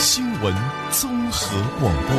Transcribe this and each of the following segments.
新闻综合广播。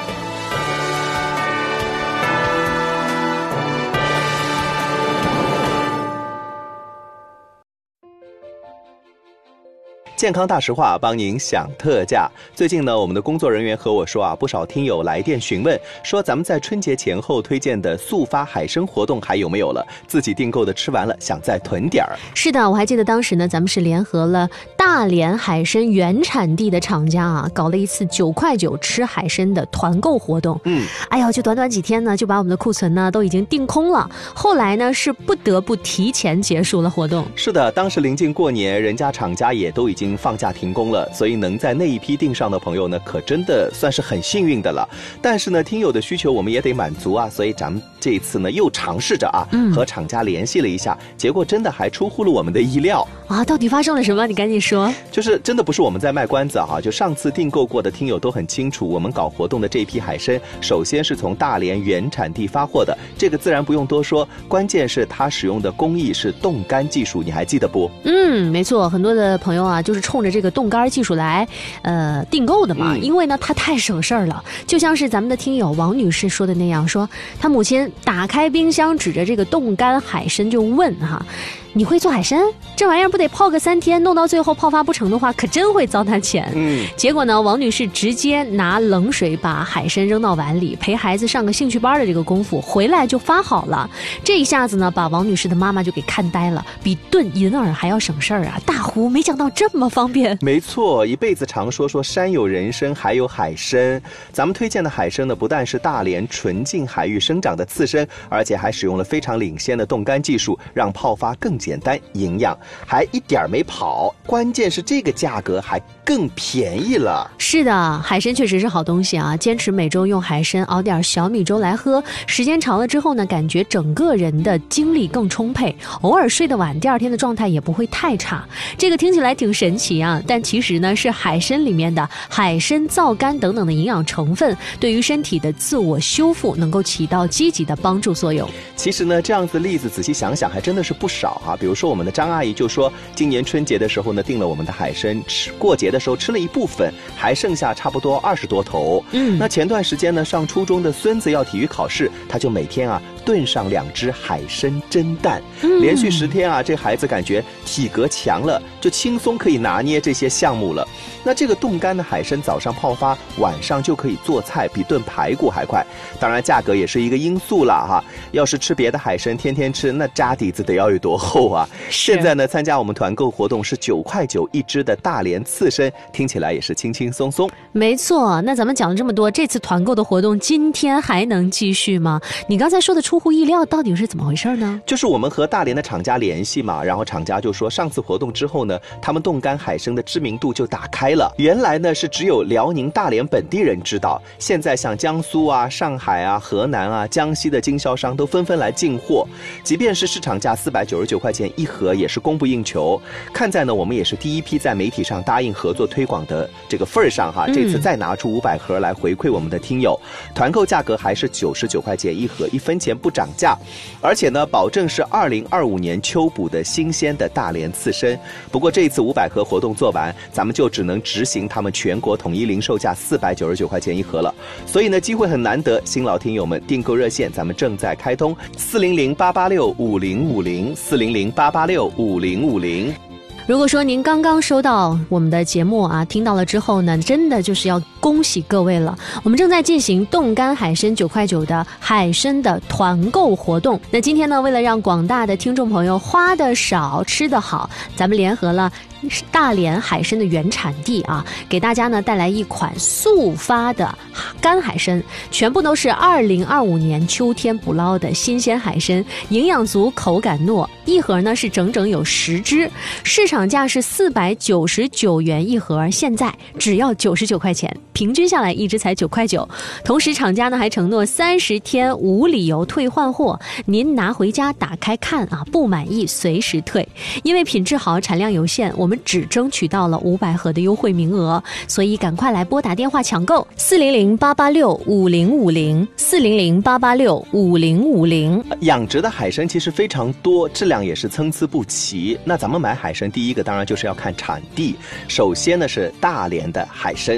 健康大实话，帮您享特价。最近呢，我们的工作人员和我说啊，不少听友来电询问，说咱们在春节前后推荐的速发海参活动还有没有了？自己订购的吃完了，想再囤点儿。 是的，我还记得当时呢，咱们是联合了大连海参原产地的厂家啊，搞了一次9块9吃海参的团购活动。哎呀，就短短几天呢，就把我们的库存呢都已经订空了。后来呢，是不得不提前结束了活动。 是的，当时临近过年，人家厂家也都已经放假停工了，所以能在那一批订上的朋友呢，可真的算是很幸运的了。但是呢，听友的需求我们也得满足啊，所以咱们这一次呢又尝试着啊，和厂家联系了一下，结果真的还出乎了我们的意料啊！到底发生了什么？你赶紧说。 就是真的不是我们在卖关子啊，就上次订购过的听友都很清楚，我们搞活动的这批海参，首先是从大连原产地发货的，这个自然不用多说，关键是它使用的工艺是冻干技术，你还记得不？ 没错，很多的朋友啊，就是冲着这个冻干技术来订购的嘛，因为呢它太省事儿了。就像是咱们的听友王女士说的那样，说她母亲打开冰箱，指着这个冻干海参就问哈，你会做海参？这玩意儿不得泡个3天，弄到最后泡发不成的话，可真会糟蹋钱。结果呢，王女士直接拿冷水把海参扔到碗里，陪孩子上个兴趣班的这个功夫，回来就发好了。这一下子呢，把王女士的妈妈就给看呆了，比炖银耳还要省事儿啊！大呼没想到这么方便。 没错，一辈子常说山有人参，海有海参。咱们推荐的海参呢，不但是大连纯净海域生长的刺参，而且还使用了非常领先的冻干技术，让泡发更简单营养，还一点没跑，关键是这个价格还更便宜了。 是的，海参确实是好东西啊，坚持每周用海参熬点小米粥来喝，时间长了之后呢，感觉整个人的精力更充沛，偶尔睡得晚，第二天的状态也不会太差。这个听起来挺神奇啊，但其实呢，是海参里面的海参皂苷等等的营养成分，对于身体的自我修复能够起到积极的帮助作用。 其实呢，这样子例子仔细想想还真的是不少啊。比如说我们的张阿姨就说，今年春节的时候呢，订了我们的海参，过节的时候吃了一部分，还剩下差不多20多头。那前段时间呢，上初中的孙子要体育考试，他就每天啊炖上2只海参蒸蛋，连续10天啊，这孩子感觉体格强了，就轻松可以拿捏这些项目了。那这个冻干的海参早上泡发，晚上就可以做菜，比炖排骨还快。当然价格也是一个因素了哈。要是吃别的海参天天吃，那渣底子得要有多厚啊。现在呢，参加我们团购活动是9块9一只的大连刺参，听起来也是轻轻松松。 没错，那咱们讲了这么多，这次团购的活动今天还能继续吗？你刚才说的出乎意料，到底是怎么回事呢？ 就是我们和大连的厂家联系嘛，然后厂家就说上次活动之后呢，他们冻干海参的知名度就打开了。原来呢是只有辽宁大连本地人知道，现在像江苏啊、上海啊、河南啊、江西的经销商都纷纷来进货，即便是市场价499块钱一盒，也是供不应求。看在呢我们也是第一批在媒体上答应合作推广的这个份上哈，这次再拿出500盒来回馈我们的听友，团购价格还是99块钱一盒，1分钱不涨价，而且呢保证是2025年秋捕的新鲜的大连刺参。不过这一次500盒活动做完，咱们就只能执行他们全国统一零售价499块钱一盒了，所以呢机会很难得，新老听友们订购热线咱们正在开通，400-886-5050，400-886-5050。 如果说您刚刚收到我们的节目啊，听到了之后呢，真的就是要恭喜各位了。我们正在进行冻干海参9块9的海参的团购活动。那今天呢，为了让广大的听众朋友花得少吃得好，咱们联合了大连海参的原产地啊，给大家呢带来一款速发的干海参，全部都是2025年秋天捕捞的新鲜海参，营养足，口感糯，一盒呢是整整有10只，市场价是499元一盒，现在只要99块钱，平均下来一只才9块9。同时厂家呢还承诺30天无理由退换货，您拿回家打开看啊，不满意随时退。因为品质好，产量有限，我们只争取到了500盒的优惠名额，所以赶快来拨打电话抢购400-886-5050，400-886-5050。 养殖的海参其实非常多，质量也是参差不齐。那咱们买海参，第一个当然就是要看产地，首先呢是大连的海参。